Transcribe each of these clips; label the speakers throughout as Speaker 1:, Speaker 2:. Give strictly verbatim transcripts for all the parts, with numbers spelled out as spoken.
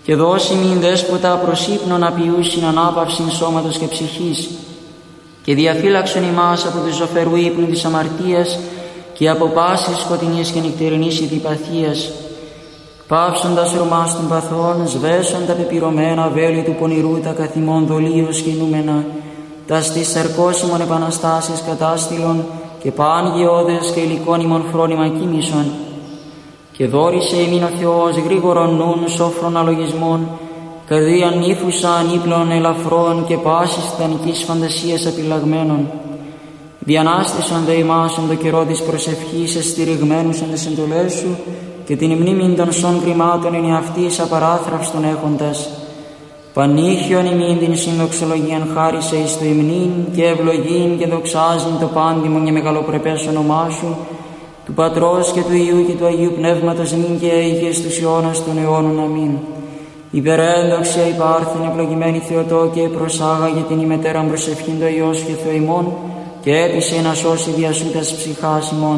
Speaker 1: και δώσει μην δέσποτα προς ύπνον απειούσιν ανάπαυσιν σώματος και ψυχής, και διαφύλαξον ημάς από του ζωφερού ύπνου της αμαρτίας και από πάσης σκοτεινής και νυχτερινής ειδηπαθίας, πάυσοντας ρωμάς των παθών, σβέσον τα πεπυρωμένα βέλη του πονηρού τα καθημών δολίως κινούμενα, τα στις σαρκώσιμων επαναστάσεις κατάστηλων και πάνγιώδες και υλικόνιμων φρόνημα κοίμησον, και δόρισε ημίν ο Θεός γρήγορον νουν σόφρον αλογισμών, καρδίαν νύφουσαν ύπλων ελαφρών και πάσης τιτανικής φαντασίας απειλαγμένων. Διανάστησον δε ημάσον το καιρό της προσευχής εστηριγμένους εν τις εντολές σου, και την μνήμην των σών κρυμάτων εν αυτής απαράθραυστον έχοντας. Πανήχιον ημίν την συνδοξολογίαν χάρισε εις το υμνήν και ευλογήν και δοξάζειν το πάντιμον και μεγαλοπρεπές όνομά σου, του Πατρός και του Υιού και του Αγίου Πνεύματος νυν και αίγε στους αιώνας των αιώνων. Αμήν. Υπερέντοξια υπάρχθεν ευλογημένη Θεοτόκε, προσάγαγε την ημετέραν προσευχήν το Υιός και Θεό ημών, και έπεισε να σώσει δια σου τας ψυχάς ημών.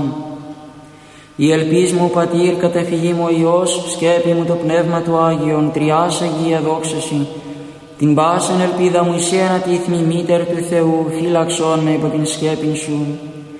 Speaker 1: Η ελπίς μου Πατήρ, καταφυγή μου ο Υιός, σκέπη μου το Πνεύμα του Άγιον, τριάς Αγία δόξαση. Την πάσαν ελπίδα μου εσύ ανατίθμη μήτερ του Θεού, φύλαξόν με υπό την σκέπην σου.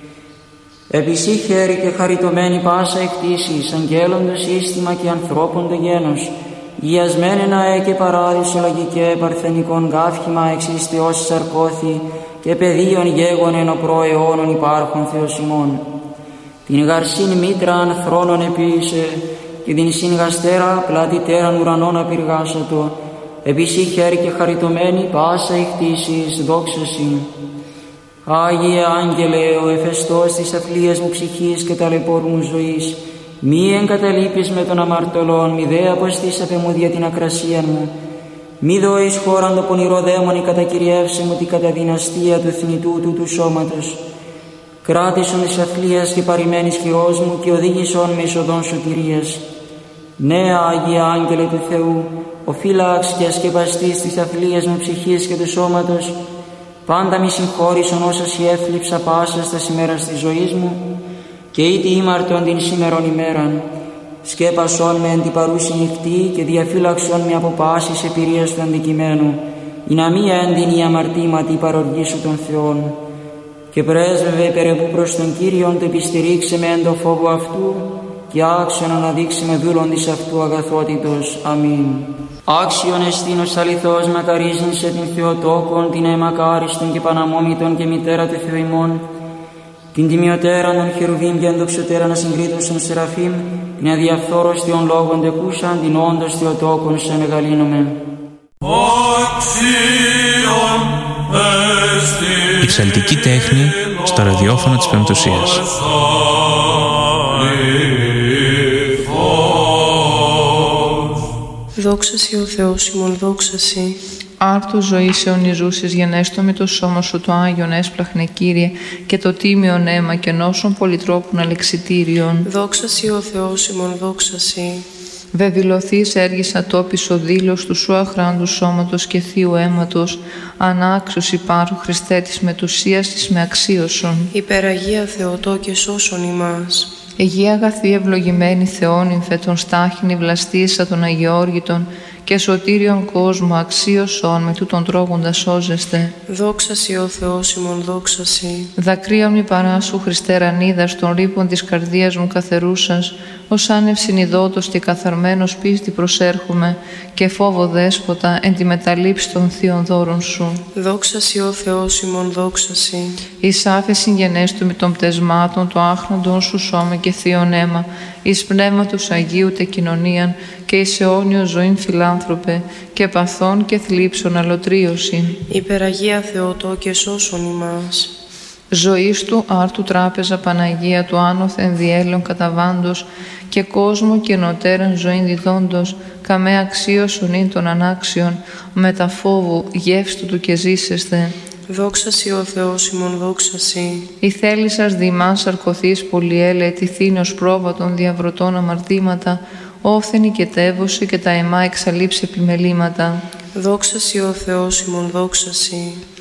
Speaker 1: Επισή χέρι και χαριτωμένη πάσα εκτίσεις, αγγέλων το σύστημα και ανθρώπων το γένος, γιασμένενα ε και παράδεισο λογικέ παρθενικών γάφχημα εξιστεώς σαρκώθη και πεδίων γέγον εν ο προαιώνων υπάρχων Θεός ημών. Την γαρσήν μήτραν θρόνων επίησε και την συγγαστέρα πλατητέραν ουρανών απειργάσατο, επισή χέρι και χαριτωμένη πάσα εκτίσεις, δόξαση. Άγιε Άγγελε, ο εφεστός της αθλίας μου ψυχής και ταλαιπώρου μου ζωής, μη εγκαταλείπεις με τον αμαρτωλόν, μη δε αποστήσαπε μου δια την ακρασία μου, μη δώεις χώραν το πονηρό δαίμονι κατακυριεύσε μου την καταδυναστία του θνητού του του σώματος. Κράτησον της αθλίας και παρημένης χειρός μου και οδήγησον με εις οδόν σωτηρίας. Ναι, Άγιε Άγγελε του Θεού, ο φύλαξ και ασκεπαστής της αθλίας μου ψυχής και του σώματος, πάντα μη συγχώρησον όσα σοι έθλιψα πάσα στα ημέρας της ζωής μου, και ήτι ήμαρτον την σήμερον ημέραν. Σκέπασον με εν την παρούση νυχτή και διαφύλαξον με από πάσης επηρείας του αντικειμένου, ή να μη έντυνη αμαρτήματι παροργή σου των Θεών. Και πρέσβευε περεπού προς τον Κύριον το επιστηρίξε με εν το φόβο αυτού, και άξιον αναδείξει με δούλον της αυτού αγαθότητος. Αμήν. Άξιον εστίνος αληθώς μακαρίζειν σε την Θεοτόκον, την αιμακάριστον και παναμόμητον και μητέρα του Θεού ημών, την τιμιωτέραν των χερουβίμ και ενδοξωτέραν ασυγκρίτωσον Σεραφείμ, την αδιαφθόρωστιον λόγων τεκούσαν, την όντως Θεοτόκον σε μεγαλύνομεν.
Speaker 2: Η ψαλτική τέχνη στο ραδιόφωνο της Πεμπτουσίας.
Speaker 3: Δόξασι ο Θεός ημών, δόξασι.
Speaker 4: Άρτου ζωής αιωνιζούσης γενέστο το σώμα σου το Άγιον έσπλαχνε Κύριε, και το τίμιον αίμα και νόσων πολυτρόπων αλεξιτήριον.
Speaker 3: Δόξασι ο Θεός ημών, δόξασι.
Speaker 4: Βεβηλωθείς έργησα τόπις ο δήλος του σου αχράντου σώματος και θείου αίματος, ανάξιος υπάρχου Χριστέ της μετουσίας της με αξίωσον.
Speaker 3: Υπεραγία Θεοτόκε σώσον ημάς.
Speaker 4: Αιγεία αγαθή ευλογημένη Θεόν υμφετον στάχινη βλαστήσα των Αγιώργητων, και σωτήριον κόσμο αξίωσον με τούτον τρώγοντα σώζεστε.
Speaker 3: Δόξασι ο Θεός ημών, δόξασι.
Speaker 4: Δακρύα μη παράσου Χριστέ ρανίδας των ρήπων της καρδίας μου καθερούσας, ως άνευ συνειδότος και καθαρμένος πίστη προσέρχομαι, και φόβο δέσποτα εν τη μεταλήψη των θείων δώρων σου.
Speaker 3: Δόξασι ο Θεός ημών, δόξασι.
Speaker 4: Εις άφεσιν γενέστου με των πτεσμάτων το άχνοντον σου σώμα και θείον αίμα, εις πνεύματος Αγίου τε κοινωνίαν, και εις αιώνιο ζωήν φιλάνθρωπε, και παθών και θλίψων αλωτρίωσιν.
Speaker 3: Υπεραγία Θεοτόκε σώσον ημάς.
Speaker 4: Ζωής του άρτου τράπεζα Παναγία του άνωθεν διέλεον καταβάντος, και κόσμο και νοτέραν ζωήν διδόντος, καμέ αξίωσον ειν των ανάξιων, μετα φόβου γεύστου του και ζήσεσθε.
Speaker 3: Δόξασι ο Θεός ημών, δόξασι.
Speaker 4: Η θέλησας δημάς αρκωθείς πολυέλε, τυθήνος πρόβατον διαβρωτών αμαρτήματα, όφθενη και τεύωση και τα αιμά εξαλείψει επιμελήματα.
Speaker 3: Δόξασι ο Θεός ημών, δόξασι.